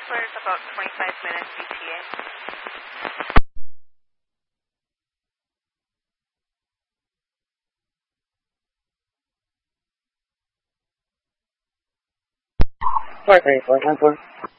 Whistler is about 25 minutes ETA. Flight 34, 10-4.